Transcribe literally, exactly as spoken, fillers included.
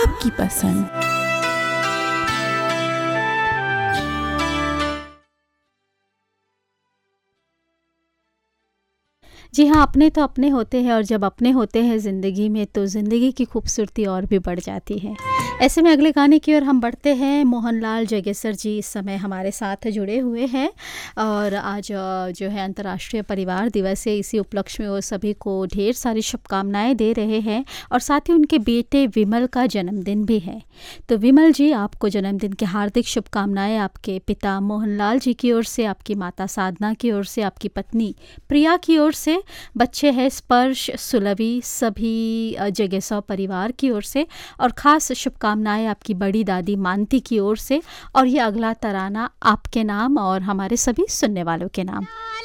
आपकी पसंद। जी हाँ, अपने तो अपने होते हैं और जब अपने होते हैं ज़िंदगी में तो ज़िंदगी की खूबसूरती और भी बढ़ जाती है। ऐसे में अगले गाने की ओर हम बढ़ते हैं। मोहनलाल जगेसर जी इस समय हमारे साथ जुड़े हुए हैं और आज अ, जो है अंतर्राष्ट्रीय परिवार दिवस है। इसी उपलक्ष्य में वो सभी को ढेर सारी शुभकामनाएँ दे रहे हैं और साथ ही उनके बेटे विमल का जन्मदिन भी है। तो विमल जी, आपको जन्मदिन की हार्दिक शुभकामनाएँ आपके पिता मोहनलाल जी की ओर से, आपकी माता साधना की ओर से, आपकी पत्नी प्रिया की ओर से, बच्चे हैं स्पर्श, सुलभी, सभी अ, जगेसौ परिवार की ओर से और ख़ास शुभकामनाएँ आपकी बड़ी दादी मानती की ओर से। और ये अगला तराना आपके नाम और हमारे सभी सुनने वालों के नाम।